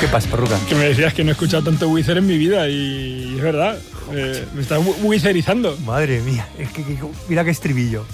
¿Qué pasa, Perruca? Que me decías que no he escuchado tanto Wizard en mi vida y es verdad, me estás wizerizando. Madre mía, es que mira qué estribillo.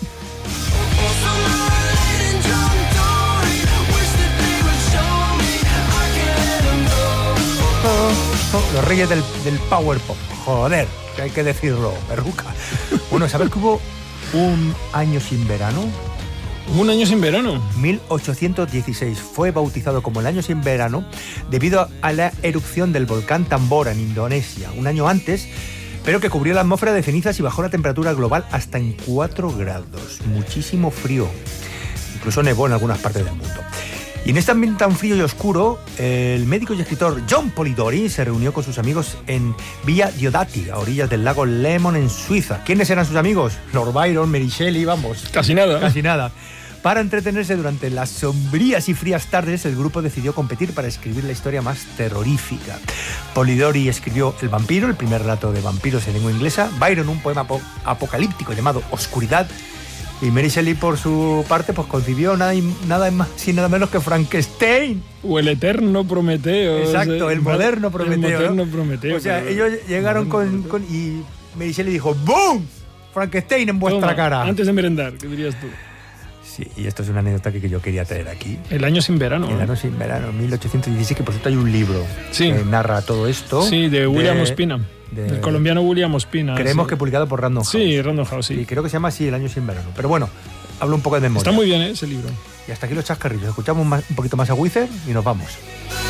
Los reyes del power pop. Joder, que hay que decirlo, Perruca. Bueno, ¿sabes que hubo un año sin verano? Un año sin verano. 1816 fue bautizado como el año sin verano debido a la erupción del volcán Tambora en Indonesia, un año antes, pero que cubrió la atmósfera de cenizas y bajó la temperatura global hasta en 4 grados. Muchísimo frío. Incluso nevó en algunas partes del mundo. Y en este ambiente tan frío y oscuro, el médico y escritor John Polidori se reunió con sus amigos en Villa Diodati, a orillas del lago Lemon, en Suiza. ¿Quiénes eran sus amigos? Lord Byron, Mary Shelley, vamos. Casi nada. Casi nada. Para entretenerse durante las sombrías y frías tardes, el grupo decidió competir para escribir la historia más terrorífica. Polidori escribió El vampiro, el primer relato de vampiros en lengua inglesa. Byron, un poema apocalíptico llamado Oscuridad. Y Mary Shelley, por su parte, pues concibió nada más y nada menos que Frankenstein. O el eterno Prometeo. Exacto, el moderno Prometeo. El moderno ¿no? Prometeo. O sea, ellos llegaron y Mary Shelley dijo ¡boom! Frankenstein en vuestra Toma, cara. Antes de merendar, ¿qué dirías tú? Sí, y esto es una anécdota que yo quería traer aquí. El año sin verano. El año sin verano, 1816, que por cierto hay un libro Sí. que narra todo esto. Sí, de William Ospina. El colombiano William Ospina. Creemos sí. que publicado por Random House. Sí, Random House, sí. Y creo que se llama así El año sin verano. Pero bueno, hablo un poco de memoria. Está muy bien ese libro. Y hasta aquí los chascarrillos. Escuchamos un poquito más a Wizard y nos vamos.